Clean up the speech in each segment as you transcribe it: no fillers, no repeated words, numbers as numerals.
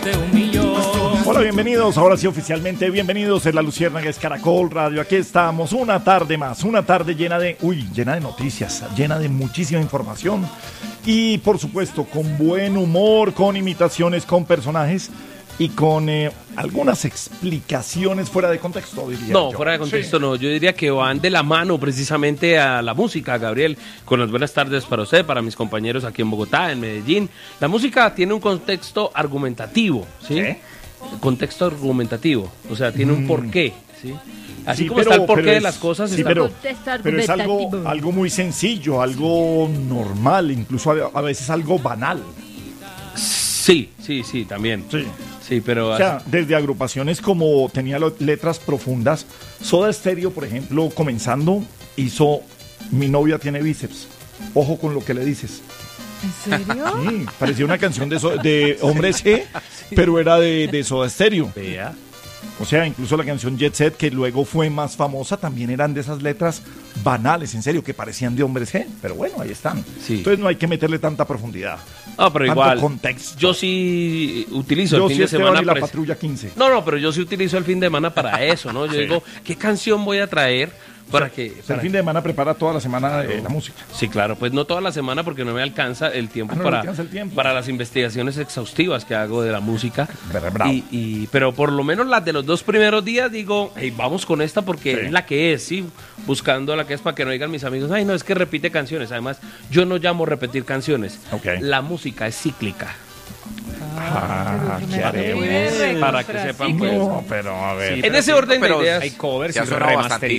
de 1.000.000. Hola, bienvenidos, ahora sí oficialmente, bienvenidos en La Luciérnaga, es Caracol Radio, aquí estamos, una tarde más, una tarde llena de noticias, llena de muchísima información y por supuesto con buen humor, con imitaciones, con personajes y con algunas explicaciones fuera de contexto, diría No, yo. fuera de contexto no, yo diría que van de la mano precisamente a la música, Gabriel, con las buenas tardes para usted, para mis compañeros aquí en Bogotá, en Medellín. La música tiene un contexto argumentativo, ¿sí? Contexto argumentativo, o sea, tiene un porqué, ¿sí? Así como está el porqué de las cosas, sí, está pero es algo muy sencillo, algo normal, incluso a veces algo banal. Sí, también. Sí, pero... O sea, desde agrupaciones como tenía letras profundas, Soda Stereo, por ejemplo, comenzando, hizo Mi novia tiene bíceps. Ojo con lo que le dices. ¿En serio? Sí, parecía una canción de Hombres G, pero era de Soda Stereo. Vea. O sea, incluso la canción Jet Set, que luego fue más famosa, también eran de esas letras banales, en serio, que parecían de Hombres G. Pero bueno, ahí están. Sí. Entonces no hay que meterle tanta profundidad. No, pero tanto igual, contexto. yo sí utilizo el fin de Esteban semana... y la Patrulla 15. No, pero yo sí utilizo el fin de semana para eso, ¿no? Yo digo, ¿qué canción voy a traer para que... El fin de semana prepara toda la semana la música. Sí, claro, pues no toda la semana porque no me alcanza el tiempo, para las investigaciones exhaustivas que hago de la música. Pero por lo menos las de los 2 primeros días digo, hey, vamos con esta porque es la que es, ¿sí? Buscando la que es para que no digan mis amigos, ay, no, es que repite canciones. Además, yo no llamo repetir canciones. La música es cíclica. ¿Qué haremos? Para que sepan, pues. No, pero a ver. Sí, en ese orden de ideas. Hay covers ha sonado bastante.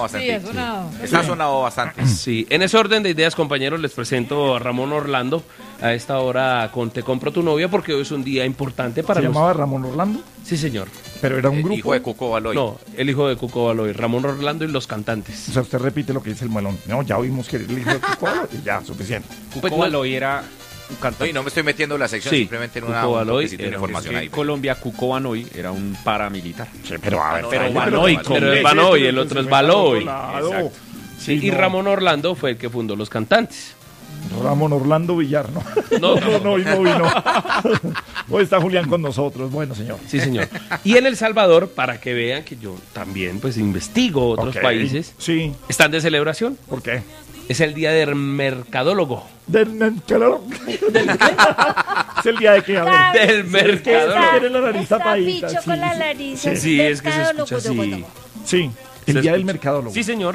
Ha sonado bastante. Sí, en ese orden de ideas, compañeros, les presento a Ramón Orlando a esta hora con Te compro tu novia, porque hoy es un día importante para ¿Se llamaba Ramón Orlando? Sí, señor. Pero era un El grupo. hijo de Cuco Baloy. No, el hijo de Cuco Baloy, Ramón Orlando y los cantantes. O sea, usted repite lo que dice el melón. No, ya oímos que era el hijo de Cuco Baloy y ya, suficiente. Cuco Baloy era un cantante. Oye, no me estoy metiendo en la sección, Sí, simplemente en Cuco una Baloy toquecito de era información ahí. En Colombia, Cuco Baloy era un paramilitar. Sí, pero a ver. Pero Baloy, pero es Baloy, el otro es Baloy. Exacto. Sí, y Ramón Orlando fue el que fundó los cantantes. Ramón Orlando Villar, ¿no? No vino. Hoy está Julián con nosotros. Bueno, señor. Sí, señor. Y en El Salvador, para que vean que yo también pues investigo otros países, Sí. están de celebración. ¿Por qué? Es el día del mercadólogo. ¿Del mercadólogo? ¿Es el día de qué? A ver. Del mercadólogo. Tiene la nariz Está tapadita. picho Sí, con la sí. nariz. Sí, es que se escucha así. Sí, el Se día del escucha. mercadólogo. Sí, señor.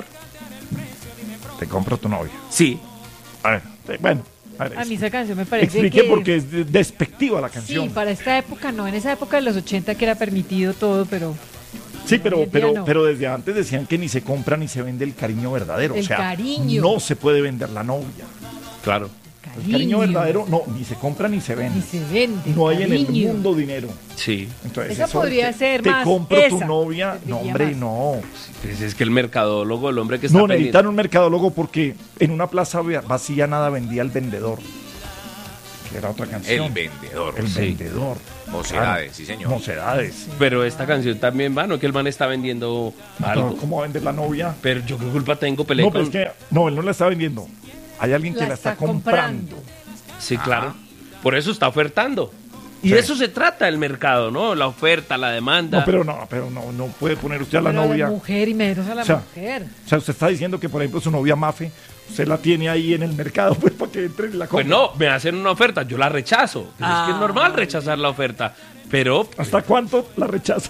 Te compro tu novia. Sí. A ver, bueno. A ver, A mí esa canción me parece explique que... porque es despectiva la canción. Sí, para esta época no. En esa época de los 80 que era permitido todo, pero... Sí, hoy en día no. pero desde antes decían que ni se compra ni se vende el cariño verdadero. El o sea, cariño. no se puede vender la novia. Claro. El cariño verdadero no, ni se compra ni se vende. Ni se vende. No hay en el cariño. mundo dinero. Sí. Entonces, Esa podría ser te más, compro tu esa novia. No, serviría hombre, más. no. Pues es que el mercadólogo, el hombre que está No, pendiente. necesitan un mercadólogo porque en una plaza vacía nada vendía el vendedor. Que era otra canción. El vendedor. El Sí. vendedor. Mocedades, Claro. sí, señor. Mocedades. Pero esta canción también, mano, que el man está vendiendo algo. No, ¿cómo va a vender la novia? Pero yo qué culpa tengo, peleé No, pero con... es que no, él no la está vendiendo. Hay alguien que la está comprando. Sí, claro. Por eso está ofertando. Y Sí. de eso se trata el mercado, ¿no? La oferta, la demanda. No, pero no puede poner usted a la Pero novia. mujer, inmediatos a la O sea, mujer. O sea, usted está diciendo que, por ejemplo, su novia Mafe, usted la tiene ahí en el mercado, pues, para que entre y la compre. Pues no, me hacen una oferta, yo la rechazo. Pero es que es normal rechazar la oferta. Pero... ¿Hasta cuánto la rechaza?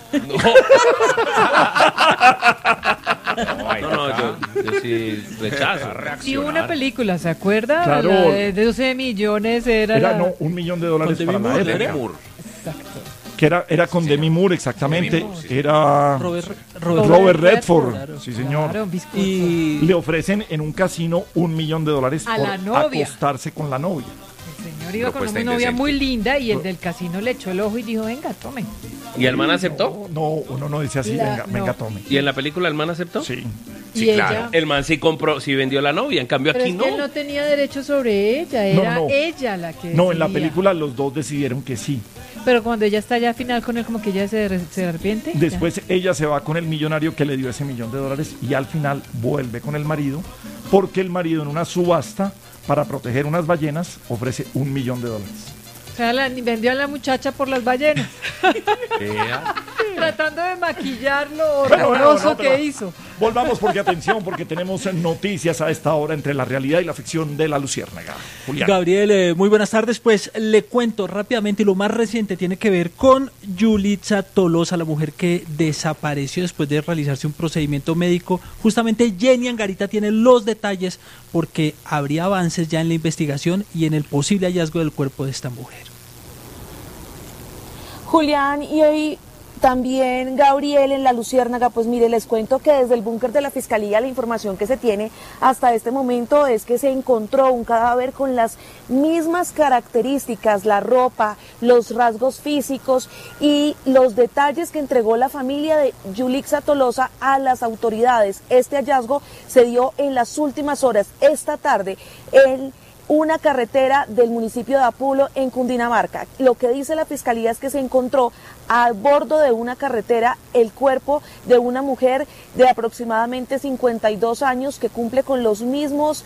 No, yo sí rechazo. Sí, hubo una película, ¿se acuerda? Claro. La de 12 millones era Era, la... no, $1 millón para la Demi época. Moore. Exacto. Que era con Demi Moore, exactamente. Demi Moore, sí. Era Robert Redford. Sí, señor. Claro, Biscuit. Y... Le ofrecen en un casino $1 millón A por la novia. acostarse con la novia. El señor iba con Propuesta una novia indecente. muy linda y el del casino le echó el ojo y dijo, venga, tome. ¿Y el man aceptó? No, uno no dice así, La- venga, no. tome. ¿Y en la película el man aceptó? Sí. Sí, y claro. ella... El man sí compró, sí vendió la novia, en cambio Pero aquí es que él no tenía derecho sobre ella, era no. ella la que No, en la decidía. película los dos decidieron que sí. Pero cuando ella está ya al final con él, como que ella se arrepiente. Después ella se va con el millonario que le dio ese $1 millón y al final vuelve con el marido porque el marido en una subasta para proteger unas ballenas ofrece $1 millón. O sea, vendió a la muchacha por las ballenas. Tratando de maquillar lo horroroso que hizo. Volvamos porque atención, porque tenemos noticias a esta hora entre la realidad y la ficción de La Luciérnaga. Julián. Gabriel, muy buenas tardes. Pues le cuento rápidamente, y lo más reciente tiene que ver con Yulitza Tolosa, la mujer que desapareció después de realizarse un procedimiento médico. Justamente Jenny Angarita tiene los detalles porque habría avances ya en la investigación y en el posible hallazgo del cuerpo de esta mujer. Julián, y hoy también Gabriel en La Luciérnaga, pues mire, les cuento que desde el búnker de la Fiscalía la información que se tiene hasta este momento es que se encontró un cadáver con las mismas características, la ropa, los rasgos físicos y los detalles que entregó la familia de Yulitza Tolosa a las autoridades. Este hallazgo se dio en las últimas horas, esta tarde, en una carretera del municipio de Apulo en Cundinamarca. Lo que dice la Fiscalía es que se encontró a bordo de una carretera el cuerpo de una mujer de aproximadamente 52 años que cumple con las mismas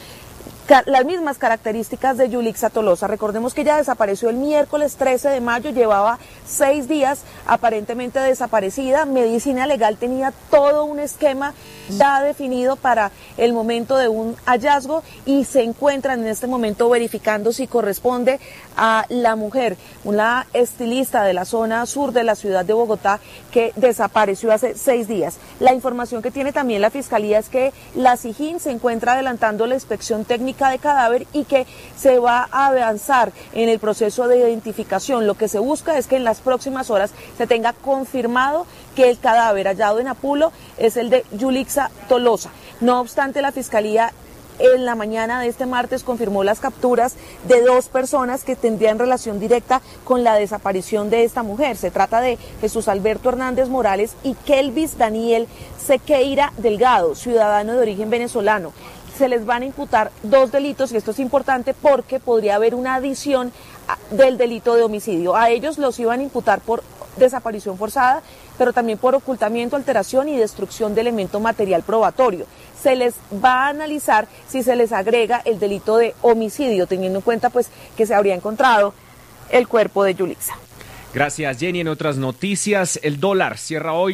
características de Yulitza Tolosa. Recordemos que ella desapareció el miércoles 13 de mayo, llevaba 6 días aparentemente desaparecida. Medicina Legal tenía todo un esquema ya definido para el momento de un hallazgo y se encuentran en este momento verificando si corresponde a la mujer, una estilista de la zona sur de la ciudad de Bogotá que desapareció hace 6 días. La información que tiene también la Fiscalía es que la SIJIN se encuentra adelantando la inspección técnica de cadáver y que se va a avanzar en el proceso de identificación. Lo que se busca es que en las próximas horas se tenga confirmado que el cadáver hallado en Apulo es el de Yulitza Tolosa. No obstante, la Fiscalía en la mañana de este martes confirmó las capturas de 2 personas que tendrían relación directa con la desaparición de esta mujer. Se trata de Jesús Alberto Hernández Morales y Kelvis Daniel Sequeira Delgado, ciudadano de origen venezolano. Se les van a imputar 2 delitos y esto es importante porque podría haber una adición del delito de homicidio. A ellos los iban a imputar por desaparición forzada, pero también por ocultamiento, alteración y destrucción de elemento material probatorio. Se les va a analizar si se les agrega el delito de homicidio, teniendo en cuenta pues que se habría encontrado el cuerpo de Yulitza. Gracias, Jenny. En otras noticias, el dólar cierra hoy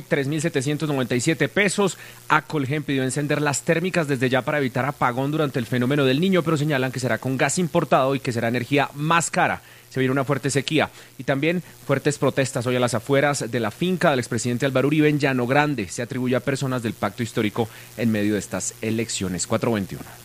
3.797 pesos. Acolgen pidió encender las térmicas desde ya para evitar apagón durante el fenómeno del Niño, pero señalan que será con gas importado y que será energía más cara. Se viene una fuerte sequía y también fuertes protestas hoy a las afueras de la finca del expresidente Álvaro Uribe en Llano Grande. Se atribuye a personas del pacto histórico en medio de estas elecciones. 4:21.